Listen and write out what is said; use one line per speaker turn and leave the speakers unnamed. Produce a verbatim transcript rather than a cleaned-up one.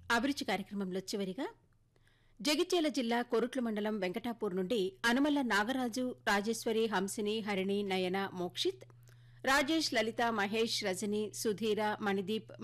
అభిరుచి కార్యక్రమంలో చివరిగా జగిత్యాల జిల్లా కొరుట్ల మండలం వెంకటాపూర్ నుండి అనుమల్ల నాగరాజు, రాజేశ్వరి, హంసిని, హరిణి, నయన, మోక్షిత్, రాజేష్, లలిత, మహేష్, రజని, సుధీర, మణిదీప్,